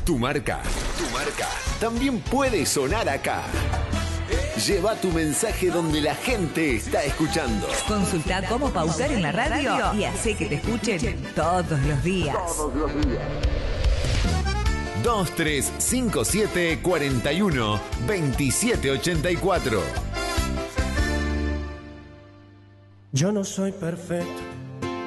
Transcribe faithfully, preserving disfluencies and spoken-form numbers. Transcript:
Tu marca, tu marca, también puede sonar acá. Lleva tu mensaje donde la gente está escuchando. Consulta cómo pautar en la radio y hace que te escuchen todos los días. Todos los días. dos tres cinco siete cuarenta y uno veintisiete ochenta y cuatro. Yo no soy perfecto,